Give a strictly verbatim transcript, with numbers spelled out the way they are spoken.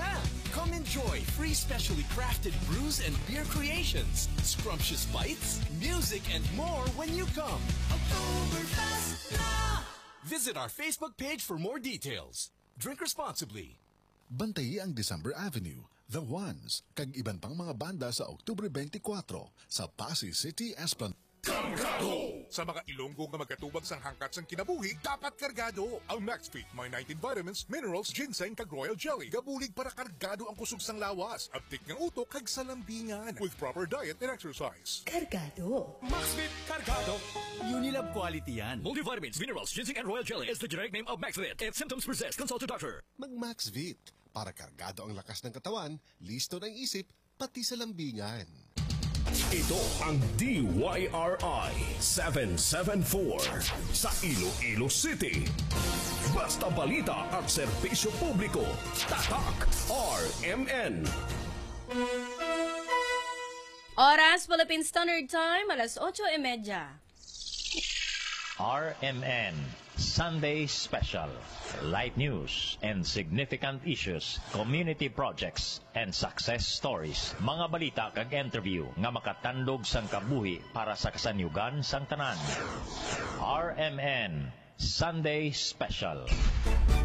Yeah! Come enjoy free specially crafted brews and beer creations, scrumptious bites, music, and more when you come. Oktoberfest na! Visit our Facebook page for more details. Drink responsibly. Bantayi ang December Avenue, The Ones, kag iban pang mga banda sa Oktubre twenty-four sa Pasay City Esplanade. Kargado! Sa mga Ilonggo nga magkatubag sang hangkat sang kinabuhi, dapat kargado. Ang MaxFit may nineteen vitamins, minerals, ginseng kag royal jelly. Gabulig para kargado ang kusog sang lawas. Abtik ng utok kag salambingan with proper diet and exercise. Kargado. MaxFit Kargado. Unilab quality yan. Multivitamins, minerals, ginseng and royal jelly is the generic name of MaxFit. If symptoms persist, consult your doctor. Mag-MaxVit para kargado ang lakas ng katawan, listo ng isip, pati sa lambingan. Ito ang D Y R I seven seven four sa Iloilo City. Basta balita at serbisyo publiko. Tatak R M N. Oras Philippine Standard Time, alas otso y media. R M N Sunday Special. Light news and significant issues, community projects and success stories. Mga balita kag interview nga makatandog sang kabuhi para sa kasanyugan sang tanan. R M N Sunday Special.